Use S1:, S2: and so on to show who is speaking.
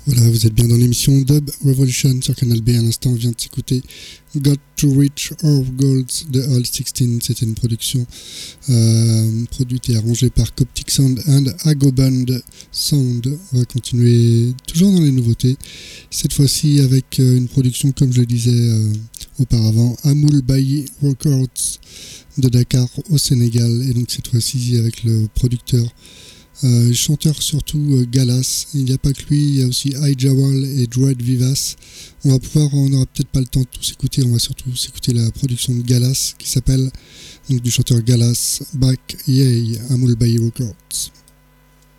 S1: Voilà, vous êtes bien dans l'émission Dub Revolution sur Canal B. À l'instant, on vient de s'écouter Got to Reach Our Goals de All 16. C'était une production produite et arrangée par Coptic Sound and Agoband Sound. On va continuer toujours dans les nouveautés. Cette fois-ci avec une production, comme je le disais auparavant, Amoul Bayi Records de Dakar au Sénégal. Et donc cette fois-ci avec le producteur chanteur surtout Galas. Il n'y a pas que lui, il y a aussi Jawal et Dread Vivas. On n'aura peut-être pas le temps de tous écouter, on va surtout s'écouter la production de Galas qui s'appelle donc du chanteur Galas Back Yay Amoul Bayi Records.